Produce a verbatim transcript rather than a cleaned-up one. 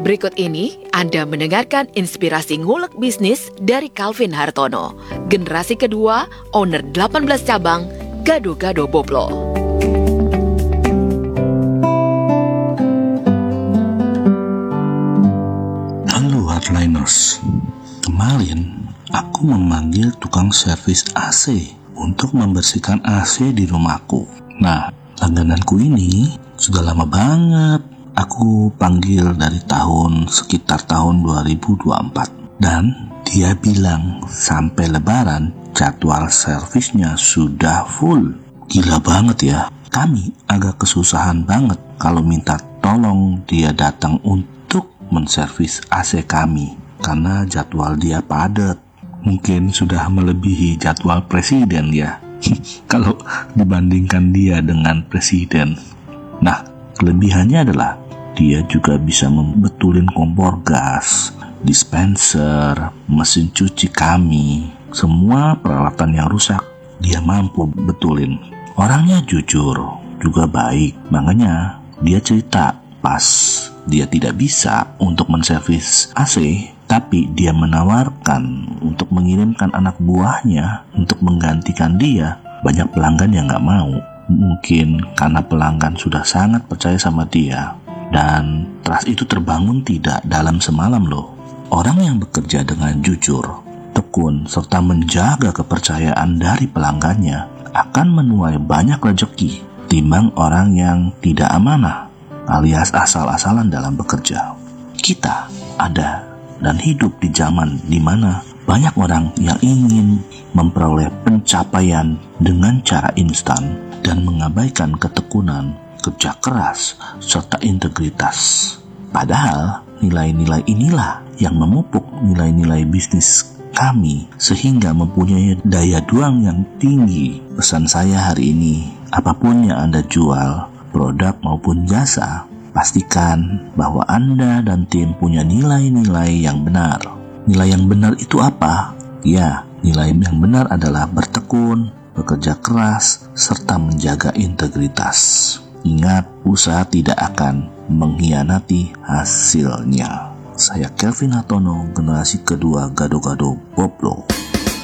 Berikut ini Anda mendengarkan inspirasi ngulek bisnis dari Calvin Hartono, generasi kedua, owner delapan belas cabang, Gado-Gado Boplo. Halo hardliners, kemarin aku memanggil tukang servis A C untuk membersihkan A C di rumahku. Nah, langgananku ini sudah lama banget aku panggil dari tahun sekitar tahun dua ribu dua puluh empat. Dan dia bilang sampai lebaran jadwal servisnya sudah full. Gila banget ya. Kami agak kesusahan banget kalau minta tolong dia datang untuk menservis A C kami karena jadwal dia padat. Mungkin sudah melebihi jadwal presiden ya. Kalau dibandingkan dia dengan presiden. Nah, kelebihannya adalah dia juga bisa membetulin kompor gas, dispenser, mesin cuci kami. Semua peralatan yang rusak dia mampu betulin. Orangnya jujur, juga baik. Makanya dia cerita pas dia tidak bisa untuk menservis A C, tapi dia menawarkan untuk mengirimkan anak buahnya untuk menggantikan dia. Banyak pelanggan yang gak mau. Mungkin karena pelanggan sudah sangat percaya sama dia. Dan trust itu terbangun tidak dalam semalam loh. Orang yang bekerja dengan jujur, tekun, serta menjaga kepercayaan dari pelanggannya akan menuai banyak rezeki timbang orang yang tidak amanah alias asal-asalan dalam bekerja. Kita ada dan hidup di zaman di mana banyak orang yang ingin memperoleh pencapaian dengan cara instan dan mengabaikan ketekunan, kerja keras, serta integritas. Padahal nilai-nilai inilah yang memupuk nilai-nilai bisnis kami sehingga mempunyai daya juang yang tinggi. Pesan saya hari ini, apapun yang Anda jual, produk maupun jasa, pastikan bahwa Anda dan tim punya nilai-nilai yang benar. Nilai yang benar itu apa? Ya, nilai yang benar adalah bertekun, bekerja keras, serta menjaga integritas. Ingat, usaha tidak akan mengkhianati hasilnya. Saya Calvin Hartono, generasi kedua Gado-Gado Boplo.